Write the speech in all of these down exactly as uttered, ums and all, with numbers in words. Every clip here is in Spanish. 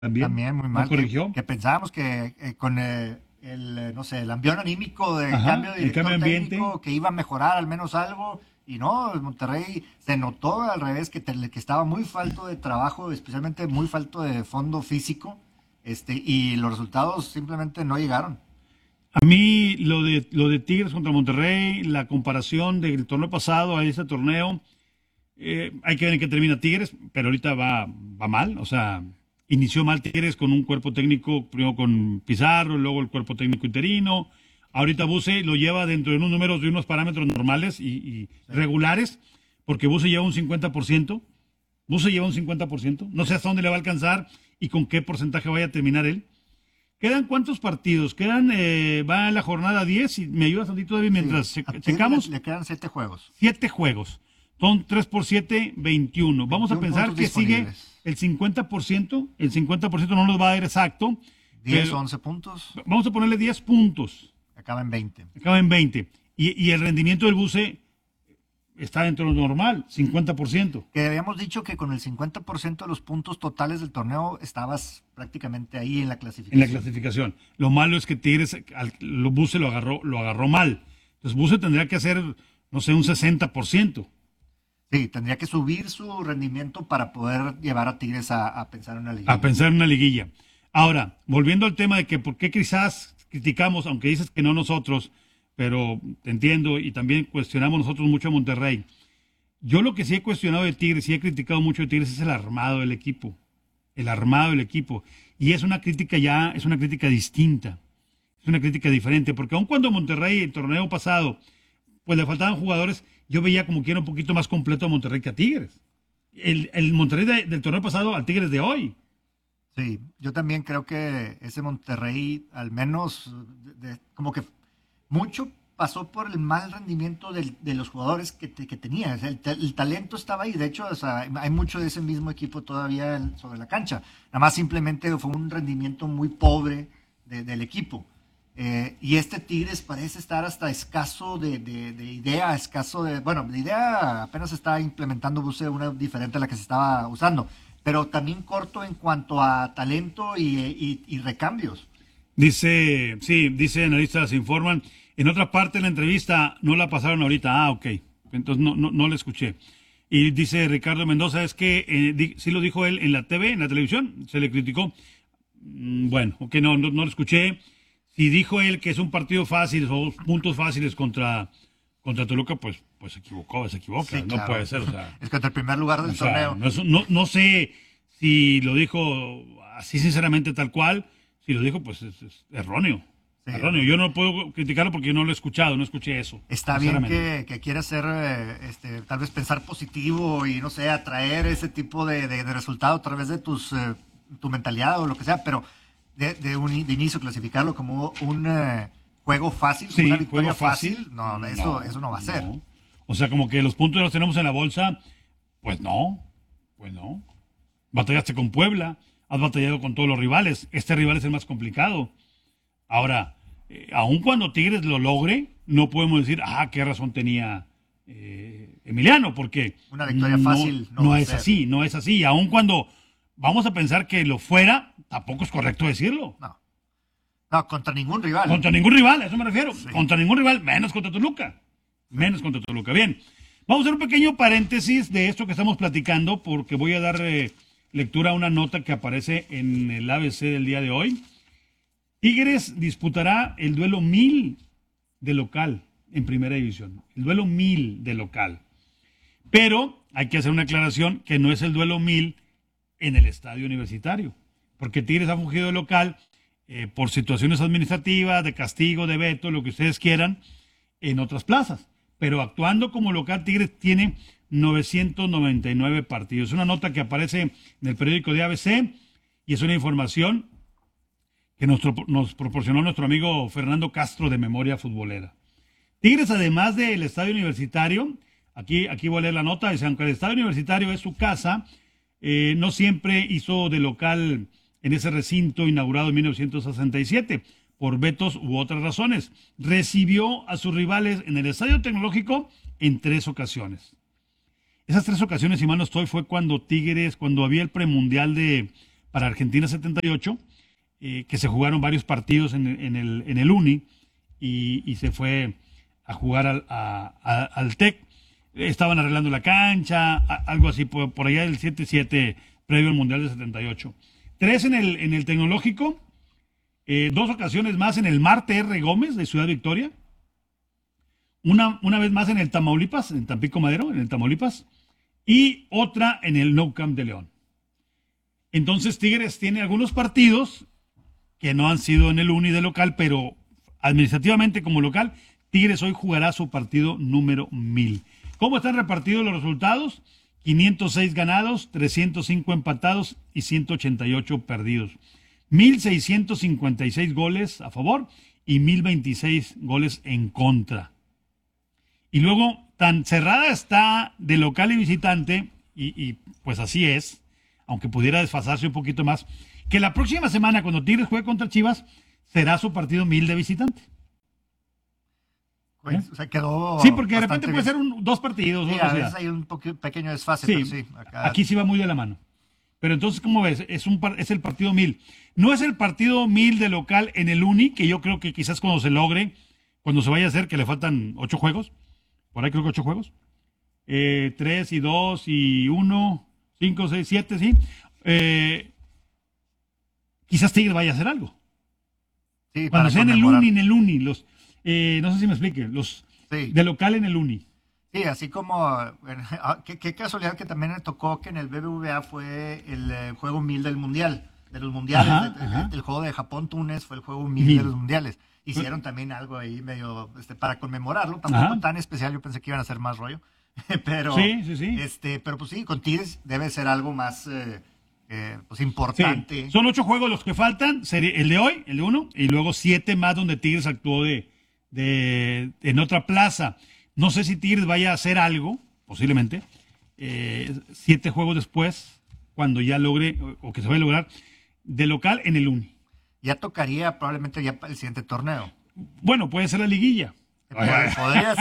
también, También muy no mal. Que, corrigió. que pensábamos que eh, con eh, el, eh, no sé, el ambión anímico de cambio Ajá, de el cambio director de ambiente. técnico, que iba a mejorar al menos algo. Y no, el Monterrey se notó al revés que, te- que estaba muy falto de trabajo, especialmente muy falto de fondo físico. Este, y los resultados simplemente no llegaron. A mí lo de, lo de Tigres contra Monterrey, la comparación del torneo pasado a este torneo, eh, hay que ver en qué termina Tigres, pero ahorita va, va mal, o sea, inició mal Tigres con un cuerpo técnico, primero con Pizarro, luego el cuerpo técnico interino, ahorita Buse lo lleva dentro de unos números, de unos parámetros normales y, y Sí. regulares, porque Buse lleva un cincuenta por ciento, Buse lleva un cincuenta por ciento, no sé hasta dónde le va a alcanzar y con qué porcentaje vaya a terminar él. ¿Quedan cuántos partidos? Quedan, eh, va en la jornada diez y me ayudas tantito, David, Sí, mientras che- a Tigres checamos. le, le quedan siete juegos, Siete juegos. Son tres por siete, veintiuno. Vamos a veintiún pensar puntos que sigue disponibles, el cincuenta por ciento. El cincuenta por ciento no nos va a dar exacto, diez o pero once puntos, vamos a ponerle diez puntos. acaba en veinte. Acaba en veinte. Y, y el rendimiento del buce está dentro de lo normal, cincuenta por ciento. Que habíamos dicho que con el cincuenta por ciento de los puntos totales del torneo estabas prácticamente ahí en la En la clasificación. clasificación. Lo malo es que Tigres, al, lo, Buse lo agarró, lo agarró mal. Entonces Buse tendría que hacer, no sé, un sesenta por ciento. Sí, tendría que subir su rendimiento para poder llevar a Tigres a, a pensar en una A liguilla. pensar en una liguilla. Ahora, volviendo al tema de que por qué quizás criticamos, aunque dices que no nosotros, pero te entiendo y también cuestionamos nosotros mucho a Monterrey. Yo lo que sí he cuestionado de Tigres y he criticado mucho de Tigres es el armado del equipo. El armado del equipo. Y es una crítica ya, es una crítica distinta. Es una crítica diferente, porque aun cuando Monterrey, el torneo pasado, pues le faltaban jugadores, yo veía como que era un poquito más completo a Monterrey que a Tigres. El, el Monterrey de- del torneo pasado al Tigres de hoy. Sí, yo también creo que ese Monterrey, al menos, de- de- como que mucho pasó por el mal rendimiento del- de los jugadores que, te- que tenía. O sea, El, ta- el talento estaba ahí. De hecho, o sea, hay mucho de ese mismo equipo todavía en- sobre la cancha. Nada más simplemente fue un rendimiento muy pobre de- del equipo. Eh, y este Tigres parece estar hasta escaso de, de- de idea, escaso de... Bueno, la idea apenas está implementando Buse una diferente a la que se estaba usando, pero también corto en cuanto a talento y, y- y recambios. Dice, sí, dice analistas informan. En otra parte de la entrevista no la pasaron ahorita. Ah, ok. Entonces no, no, no la escuché. Y dice Ricardo Mendoza, es que eh, di- sí lo dijo él en la T V, en la televisión, se le criticó. Mm, Bueno, ok, no, no, no lo escuché. Si dijo él que es un partido fácil o puntos fáciles contra, contra Toluca, pues, pues se equivocó, se equivoca. Sí, No claro. puede ser, o sea. Es contra el primer lugar del O sea, torneo. no, es- no, no sé si lo dijo así sinceramente tal cual. Si lo dijo, pues es, es erróneo. Sí. Erróneo. Yo no puedo criticarlo porque no lo he escuchado, no escuché eso. Está bien sinceramente. que, que quiera hacer, eh, este, tal vez pensar positivo y, no sé, atraer ese tipo de, de, de resultado a través de tus, eh, tu mentalidad o lo que sea, pero de, de, un, de inicio clasificarlo como un eh, juego fácil, Sí, una victoria juego fácil. fácil, no, eso, eso no va a ser. No. O sea, como que los puntos los tenemos en la bolsa. Pues no, pues no. Batallaste con Puebla, has batallado con todos los rivales. Este rival es el más complicado. Ahora, eh, aun cuando Tigres lo logre, no podemos decir, ah, qué razón tenía eh, Emiliano, porque Una victoria no, fácil no no va a es ser. así, no es así. Aun cuando vamos a pensar que lo fuera, tampoco es correcto decirlo. No, no, contra ningún rival. Contra ningún rival, a eso me refiero. Sí. Contra ningún rival, menos contra Toluca. Menos contra Toluca. Bien, vamos a hacer un pequeño paréntesis de esto que estamos platicando, porque voy a dar eh, lectura a una nota que aparece en el A B C del día de hoy. Tigres disputará el duelo mil de local en primera división. El duelo mil de local. Pero hay que hacer una aclaración que no es el duelo mil en el estadio universitario. Porque Tigres ha fungido de local eh, por situaciones administrativas, de castigo, de veto, lo que ustedes quieran, en otras plazas. Pero actuando como local, Tigres tiene novecientos noventa y nueve partidos. Es una nota que aparece en el periódico de A B C y es una información que nos, nos proporcionó nuestro amigo Fernando Castro de Memoria Futbolera. Tigres, además del estadio universitario, aquí, aquí voy a leer la nota, dice, aunque el estadio universitario es su casa, eh, no siempre hizo de local en ese recinto inaugurado en mil novecientos sesenta y siete, por vetos u otras razones. Recibió a sus rivales en el Estadio Tecnológico en tres ocasiones. Esas tres ocasiones, si mal no estoy, fue cuando Tigres, cuando había el premundial de para Argentina setenta y ocho, eh, que se jugaron varios partidos en, en el, en el Uni y, y se fue a jugar al, a, a, al TEC. Estaban arreglando la cancha, a, algo así, por, por allá del siete siete previo al Mundial de setenta y ocho. Tres en el, en el Tecnológico, eh, dos ocasiones más en el Marte R. Gómez de Ciudad Victoria, una, una vez más en el Tamaulipas, en Tampico Madero, en el Tamaulipas, y otra en el Nou Camp de León. Entonces Tigres tiene algunos partidos que no han sido en el Uni de local, pero administrativamente como local, Tigres hoy jugará su partido número mil. ¿Cómo están repartidos los resultados? quinientos seis ganados, trescientos cinco empatados y ciento ochenta y ocho perdidos. mil seiscientos cincuenta y seis goles a favor y mil veintiséis goles en contra. Y luego, tan cerrada está de local y visitante, y, y pues así es, aunque pudiera desfasarse un poquito más, que la próxima semana, cuando Tigres juegue contra Chivas, será su partido mil de visitante. Pues, ¿Eh? o sea, quedó Sí, porque de repente bien. puede ser un, dos partidos. Sí, o a sea. veces hay un poqu- pequeño desfase, Sí, pero sí. Acá... aquí sí va muy de la mano. Pero entonces, ¿cómo ves? Es, un, par- es el partido mil. No es el partido mil de local en el Uni, que yo creo que quizás cuando se logre, cuando se vaya a hacer, que le faltan ocho juegos, por ahí creo que ocho juegos, eh, tres y dos y uno, cinco, seis, siete, sí. Eh, quizás Tigres vaya a hacer algo. Sí, Cuando para sea en el conmemorar. Uni, en el Uni, los, eh, no sé si me explique, los Sí. de local en el Uni. Sí, así como, bueno, ah, qué, qué casualidad que también me tocó que en el B B V A fue el eh, juego mil del Mundial, de los Mundiales, Ajá, de- ajá. de- el juego de Japón-Túnez fue el juego mil Mil. de los Mundiales. Hicieron también algo ahí medio, este, para conmemorarlo, tampoco Ajá. tan especial, yo pensé que iban a hacer más rollo, pero, Sí, sí, sí. este, pero pues sí, con Tigres debe ser algo más, eh, eh, pues Sí, importante. son ocho juegos los que faltan, sería el de hoy, el de uno, y luego siete más donde Tigres actuó de, de en otra plaza. No sé si Tigres vaya a hacer algo, posiblemente, eh, siete juegos después, cuando ya logre, o, o que se vaya a lograr, de local en el Uni. Ya tocaría probablemente ya para el siguiente torneo. Bueno, puede ser la liguilla. Pod- Podría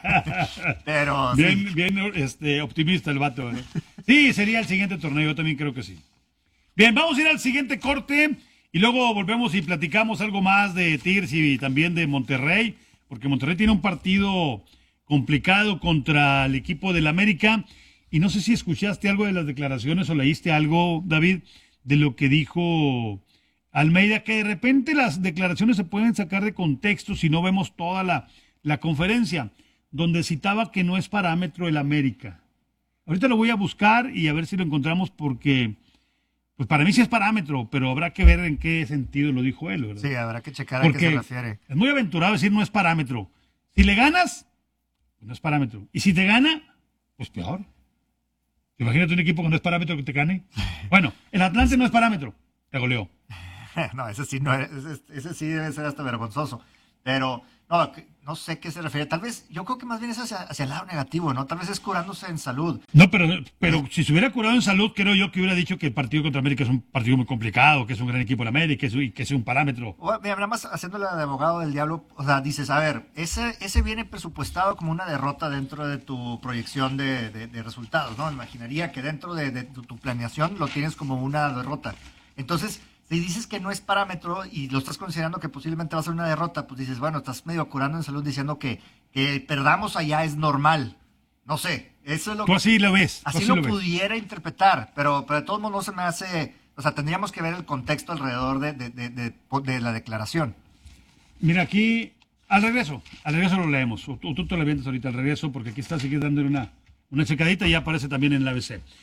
ser, pero sí. Bien, bien este, optimista el vato, ¿verdad? Sí, sería el siguiente torneo, yo también creo que sí. Bien, vamos a ir al siguiente corte y luego volvemos y platicamos algo más de Tigres y también de Monterrey, porque Monterrey tiene un partido complicado contra el equipo del América. Y no sé si escuchaste algo de las declaraciones o leíste algo, David, de lo que dijo Almeida, que de repente las declaraciones se pueden sacar de contexto si no vemos toda la, la conferencia, donde citaba que no es parámetro el América. Ahorita lo voy a buscar y a ver si lo encontramos porque, pues para mí sí es parámetro, pero habrá que ver en qué sentido lo dijo él, ¿verdad? Sí, habrá que checar a qué Porque se refiere. es muy aventurado decir no es parámetro. Si le ganas, no es parámetro. Y si te gana, pues peor. Imagínate un equipo que no es parámetro que te gane. Bueno, el Atlante no es parámetro, te goleó. No, ese sí, no, ese, ese sí debe ser hasta vergonzoso. Pero, no, que- no sé qué se refiere. Tal vez, yo creo que más bien es hacia, hacia el lado negativo, ¿no? Tal vez es curándose en salud. No, pero, pero si se hubiera curado en salud, creo yo que hubiera dicho que el partido contra América es un partido muy complicado, que es un gran equipo el América y que es un parámetro. O, mira, nada más haciéndola de abogado del diablo, o sea, dices, a ver, ese, ese viene presupuestado como una derrota dentro de tu proyección de, de- de resultados, ¿no? Imaginaría que dentro de, de tu, tu planeación lo tienes como una derrota. Entonces, si dices que no es parámetro y lo estás considerando que posiblemente va a ser una derrota, pues dices, bueno, estás medio curando en salud diciendo que, que perdamos allá es normal. No sé, eso es lo Tú que... así lo ves. tú Así así lo, lo ves. pudiera interpretar, pero, pero de todos modos no se me hace... O sea, tendríamos que ver el contexto alrededor de, de, de, de- de la declaración. Mira, aquí, al regreso, al regreso lo leemos. O tú, tú te lo avientas ahorita al regreso, porque aquí está, sigue dándole una, una checadita y ya aparece también en la A B C.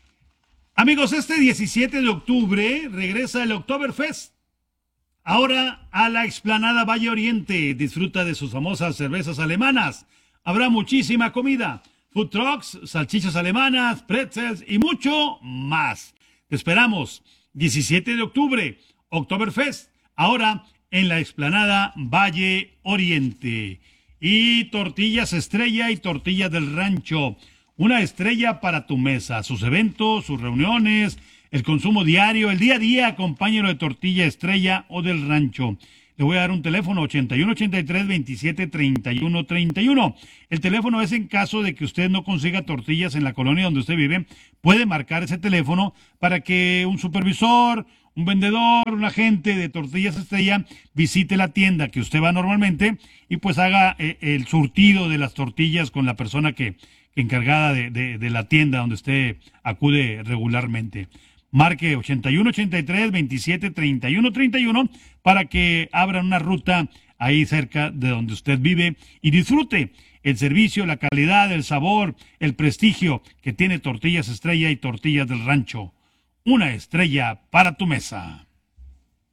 Amigos, este diecisiete de octubre regresa el Oktoberfest. Ahora a la explanada Valle Oriente. Disfruta de sus famosas cervezas alemanas. Habrá muchísima comida. Food trucks, salchichas alemanas, pretzels y mucho más. Te esperamos. diecisiete de octubre, Oktoberfest. Ahora en la explanada Valle Oriente. Y tortillas estrella y tortillas del rancho. Una estrella para tu mesa, sus eventos, sus reuniones, el consumo diario, el día a día, acompáñalo de tortilla estrella o del rancho. le voy a dar un teléfono ochenta y uno ochenta y tres veintisiete treinta y uno treinta y uno. El teléfono es en caso de que usted no consiga tortillas en la colonia donde usted vive, puede marcar ese teléfono para que un supervisor, un vendedor, un agente de Tortillas Estrella visite la tienda que usted va normalmente y pues haga eh, el surtido de las tortillas con la persona que, que encargada de, de, de la tienda donde usted acude regularmente. Marque ochenta y uno ochenta y tres veintisiete treinta y uno treinta y uno para que abran una ruta ahí cerca de donde usted vive y disfrute el servicio, la calidad, el sabor, el prestigio que tiene Tortillas Estrella y Tortillas del Rancho. Una estrella para tu mesa.